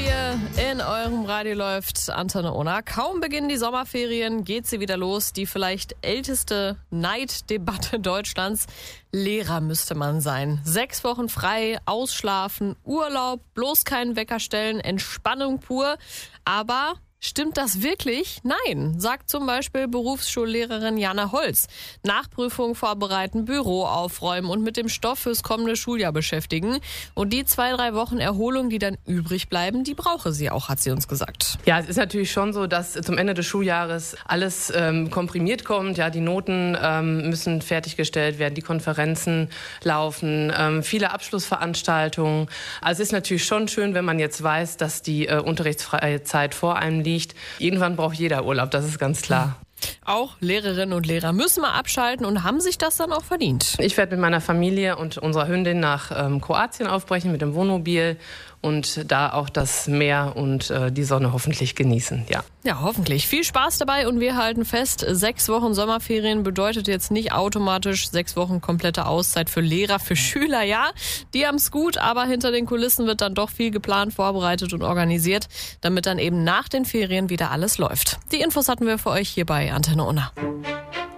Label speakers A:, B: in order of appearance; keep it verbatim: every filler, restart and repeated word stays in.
A: hier in eurem Radio läuft Antenne Unna. Kaum beginnen die Sommerferien, geht sie wieder los. Die vielleicht älteste Neiddebatte Deutschlands. Lehrer müsste man sein. Sechs Wochen frei, ausschlafen, Urlaub, bloß keinen Wecker stellen, Entspannung pur. Aber stimmt das wirklich? Nein, sagt zum Beispiel Berufsschullehrerin Jana Holz. Nachprüfung vorbereiten, Büro aufräumen und mit dem Stoff fürs kommende Schuljahr beschäftigen. Und die zwei, drei Wochen Erholung, die dann übrig bleiben, die brauche sie auch, hat sie uns gesagt.
B: Ja, es ist natürlich schon so, dass zum Ende des Schuljahres alles ähm, komprimiert kommt. Ja, die Noten ähm, müssen fertiggestellt werden, die Konferenzen laufen, ähm, viele Abschlussveranstaltungen. Also es ist natürlich schon schön, wenn man jetzt weiß, dass die äh, unterrichtsfreie Zeit vor einem liegt. Irgendwann braucht jeder Urlaub, das ist ganz klar.
A: Auch Lehrerinnen und Lehrer müssen mal abschalten und haben sich das dann auch verdient.
B: Ich werde mit meiner Familie und unserer Hündin nach ähm, Kroatien aufbrechen mit dem Wohnmobil und da auch das Meer und äh, die Sonne hoffentlich genießen, ja.
A: Ja, hoffentlich. Viel Spaß dabei und wir halten fest, sechs Wochen Sommerferien bedeutet jetzt nicht automatisch sechs Wochen komplette Auszeit für Lehrer, für Schüler, ja. Die haben's gut, aber hinter den Kulissen wird dann doch viel geplant, vorbereitet und organisiert, damit dann eben nach den Ferien wieder alles läuft. Die Infos hatten wir für euch hier bei Antenne Unna.